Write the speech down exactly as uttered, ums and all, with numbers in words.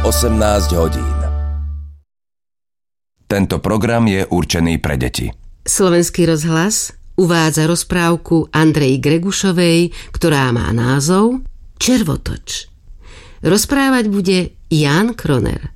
osemnásť hodín. Tento program je určený pre deti. Slovenský rozhlas uvádza rozprávku Andreji Gregušovej, ktorá má názov Červotoč. Rozprávať bude Ján Kroner.